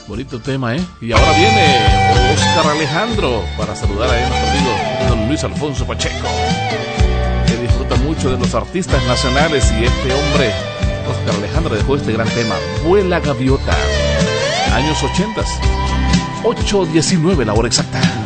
Bonito tema, ¿eh? Y ahora viene Oscar Alejandro para saludar a nuestro amigo don Luis Alfonso Pacheco, que disfruta mucho de los artistas nacionales, y este hombre, Oscar Alejandro, dejó este gran tema, Vuela Gaviota, años 80, 8:19 la hora exacta.